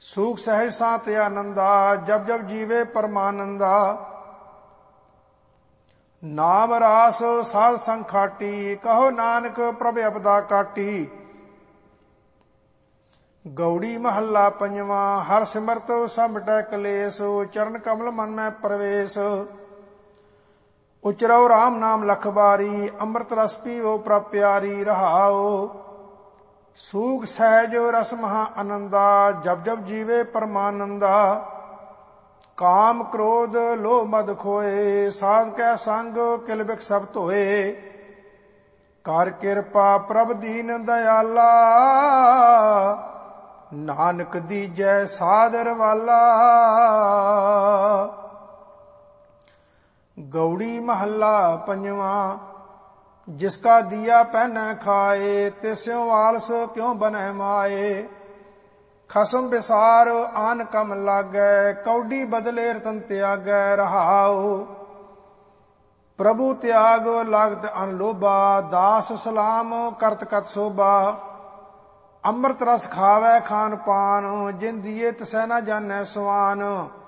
ਸੂਖ ਸਹਿਜ ਸਾਤ ਆਨੰਦਾ ਜਬ ਜਬ ਜੀਵੇ ਪਰਮਾਨੰਦਾ। ਨਾਮ ਰਾਸ ਸਾਧ ਸੰਗ ਖਾਟੀ ਕਹੋ ਨਾਨਕ ਪ੍ਰਭ ਅਬਦਾ ਕਾਟੀ। ਗੌੜੀ ਮਹੱਲਾ ਪੰਜਵਾਂ। ਹਰ ਸਿਮਰਤ ਸਭ ਮਿਟੈ ਕਲੇਸ਼ ਚਰਨ ਕਮਲ ਮਨ ਮੈਂ ਪ੍ਰਵੇਸ਼। ਉਚਰਉ ਰਾਮ ਨਾਮ ਲਖ ਬਾਰੀ ਅੰਮ੍ਰਿਤ ਰਸ ਪੀਵੋ ਪ੍ਰਭ ਪਿਆਰੀ ਰਹਾਉ। ਸੂਖ ਸਹਿਜ ਰਸ ਮਹਾ ਆਨੰਦਾ ਜਬ ਜਬ ਜੀਵੇ ਪਰਮਾਨੰਦਾ। ਕਾਮ ਕ੍ਰੋਧ ਲੋਭ ਮਦ ਖੋਏ ਸਾਧ ਕੈ ਸੰਗ ਕਿਲ ਬਿਖ ਸਭ ਧੋਏ। ਕਰ ਕਿਰਪਾ ਪ੍ਰਭ ਦੀਨ ਦਇਆਲਾ ਨਾਨਕ ਦੀਜੈ ਸਾਦਰ ਵਾਲਾ। ਗੌੜੀ ਮਹੱਲਾ ਪੰਜਵਾਂ। ਜਿਸਕਾ ਦੀਆ ਪਹਿਨੈ ਖਾਏ ਤਿਸਿਉ ਆਲਸ ਕਿਉ ਬਨੈ ਮਾਏ। ਖਸਮ ਵਿਸਾਰ ਆਨ ਕਮ ਲਾਗੈ ਕੌਡੀ ਬਦਲੇ ਰਤਨ ਤਿਆਗੈ ਰਹਾਉ। ਪ੍ਰਭੂ ਤਿਆਗ ਲਾਗਤ ਅਨਲੋਭਾ ਦਾਸ ਸਲਾਮ ਕਰਤ ਕਤ ਸੋਭਾ। ਅੰਮ੍ਰਿਤ ਰਸ ਖਾਵੈ ਖਾਨ ਪਾਨ ਜਿਨ ਦੀਏ ਤਿਸੈ ਨ ਜਾਣੈ ਸਵਾਨ।